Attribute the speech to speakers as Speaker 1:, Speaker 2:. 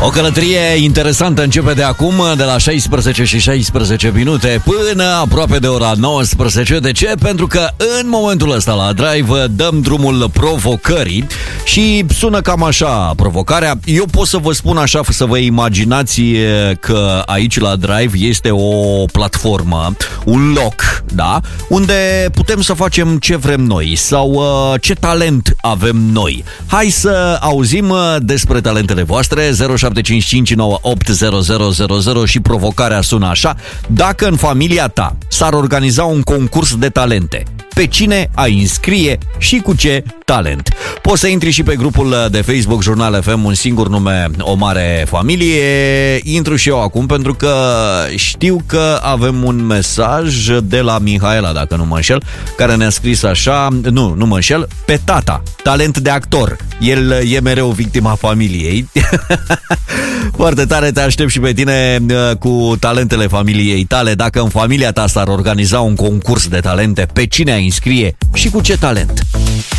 Speaker 1: O călătorie interesantă începe de acum, de la 16 și 16 minute până aproape de ora 19. De ce? Pentru că în momentul ăsta la Drive dăm drumul provocării și sună cam așa provocarea. Eu pot să vă spun așa, să vă imaginați că aici la Drive este o platformă, un loc, da? Unde putem să facem ce vrem noi sau ce talent avem noi. Hai să auzim despre talentele voastre. 0755980000 și provocarea sună așa: dacă în familia ta s-ar organiza un concurs de talente, pe cine ai înscrie și cu ce talent? Poți să intri și pe grupul de Facebook Jurnal FM, un singur nume, o mare familie. Intru și eu acum pentru că știu că avem un mesaj de la Mihaela, dacă nu mă înșel, care ne-a scris așa, nu mă înșel, pe tata, talent de actor. El e mereu victima familiei. Foarte tare, te aștept și pe tine cu talentele familiei tale. Dacă în familia ta s-ar organiza un concurs de talente, pe cine ai înscrie și cu ce talent?